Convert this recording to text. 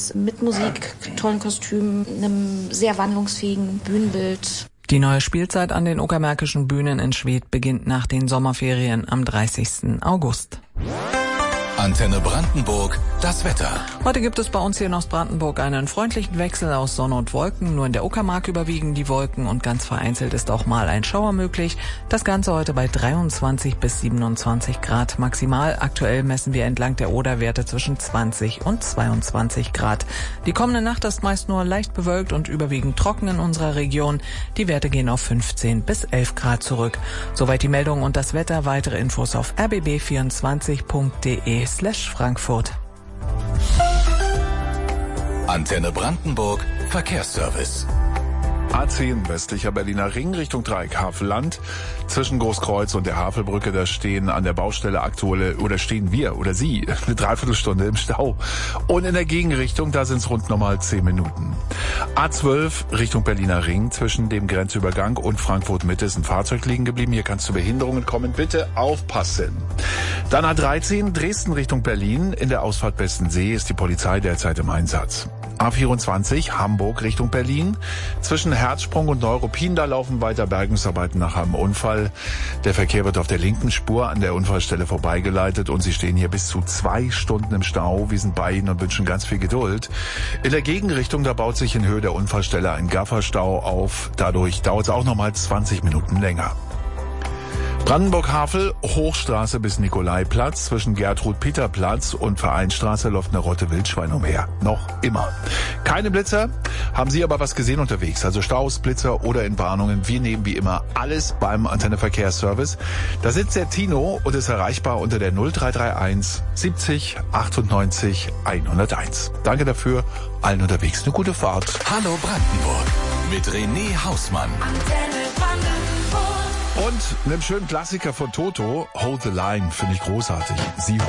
Spaß mit Musik, tollen Kostümen, einem sehr wandlungsfähigen Bühnenbild. Die neue Spielzeit an den Uckermärkischen Bühnen in Schwedt beginnt nach den Sommerferien am 30. August. Antenne Brandenburg, das Wetter. Heute gibt es bei uns hier in Ostbrandenburg einen freundlichen Wechsel aus Sonne und Wolken. Nur in der Uckermark überwiegen die Wolken und ganz vereinzelt ist auch mal ein Schauer möglich. Das Ganze heute bei 23 bis 27 Grad maximal. Aktuell messen wir entlang der Oder Werte zwischen 20 und 22 Grad. Die kommende Nacht ist meist nur leicht bewölkt und überwiegend trocken in unserer Region. Die Werte gehen auf 15 bis 11 Grad zurück. Soweit die Meldung und das Wetter. Weitere Infos auf rbb24.de/Frankfurt. Antenne Brandenburg, Verkehrsservice. A10 westlicher Berliner Ring Richtung Dreieck Havelland. Zwischen Großkreuz und der Havelbrücke, da stehen an der Baustelle aktuelle, oder stehen wir oder Sie, eine Dreiviertelstunde im Stau. Und in der Gegenrichtung, da sind es rund nochmal 10 Minuten. A12 Richtung Berliner Ring, zwischen dem Grenzübergang und Frankfurt Mitte ist ein Fahrzeug liegen geblieben. Hier kann es zu Behinderungen kommen. Bitte aufpassen. Dann A13 Dresden Richtung Berlin. In der Ausfahrt Bestensee ist die Polizei derzeit im Einsatz. A24 Hamburg Richtung Berlin. Zwischen Herzsprung und Neuruppin, da laufen weiter Bergungsarbeiten nach einem Unfall. Der Verkehr wird auf der linken Spur an der Unfallstelle vorbeigeleitet und Sie stehen hier bis zu 2 Stunden im Stau. Wir sind bei Ihnen und wünschen ganz viel Geduld. In der Gegenrichtung, da baut sich in Höhe der Unfallstelle ein Gafferstau auf. Dadurch dauert es auch nochmal 20 Minuten länger. Brandenburg-Havel, Hochstraße bis Nikolaiplatz. Zwischen Gertrud-Peter-Platz und Vereinstraße läuft eine Rotte Wildschwein umher. Noch immer. Keine Blitzer. Haben Sie aber was gesehen unterwegs? Also Staus, Blitzer oder Entwarnungen. Wir nehmen wie immer alles beim Antenne Verkehrsservice. Da sitzt der Tino und ist erreichbar unter der 0331 70 98 101. Danke dafür. Allen unterwegs eine gute Fahrt. Hallo Brandenburg mit René Hausmann. Antenne Brandenburg. Und einem schönen Klassiker von Toto, Hold the Line, finde ich großartig. Sie